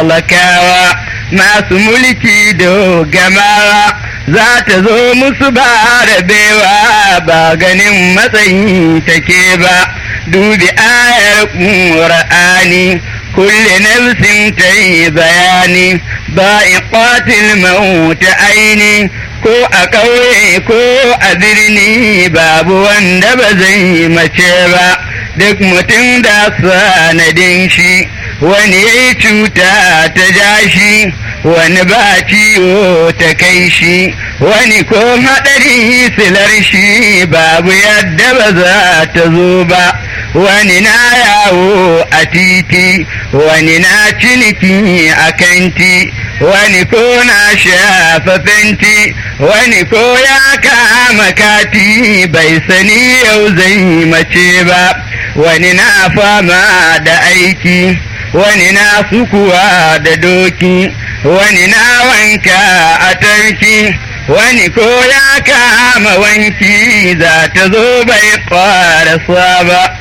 talakawa masu mulki dogamawa za ta zo musu ba rabewa ba ganin matsayi take ba dubi ayar ƙur'ani kulle nafsin ta yi bayani ba'iqatil mauta aini ko a ƙauye ko a birni babu wanda ba zai mace ba duk mutum da sanadin shi wani ya yi cuta ta ja shi wani ba ciwo ta kai shi wani ko haɗari silar shi babu yadda ba za ta zo ba wani na yawo a titi wani na ciniki a kanti wani ko na shafa fenti wani ko ya kama kati bai sani yau zai mace ba wani na fama da aiki wani na sukuwa da doki wani na wanka a tarki wani ko ya kama wanki za ta zo bai ƙarasa ba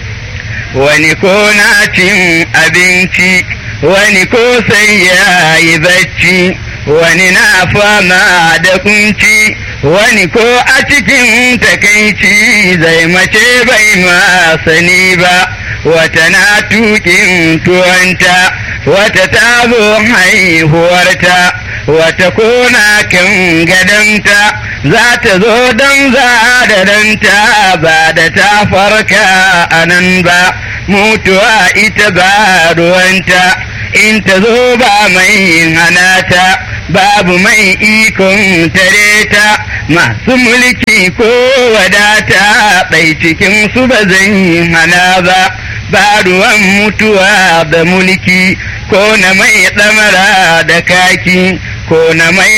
wani ko na cin abinci wani ko sai ya yi bacci wani na fama da kunci wani ko a cikin takaici zai mace bai ma sani ba wata na tukin tuwanta wata ta zo haihuwarta wata kona kan gadonta za ta zo don zadaranta ba da ta farka a nan ba mutuwa ita ba ruwanta in ta zo ba mai hanata babu mai ikon tare ta masu mulki ko wadata bai cikin su ba zai hana ba ruwan mutuwa da mulki ko na mai ɗamara da kaki ko na mai